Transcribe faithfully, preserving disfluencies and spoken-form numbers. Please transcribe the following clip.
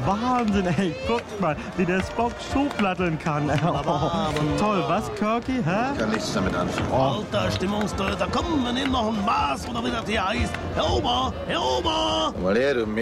Wahnsinn, ey, guck mal, wie der Spock Schuhplatteln kann. Oh, toll, was, Kirky, hä? Ich kann nichts damit anfangen. Oh. Alter Stimmungstöter, komm, wir nehmen noch ein Maß oder wie das hier heißt. Herr Ober, Herr Ober! Mal her, du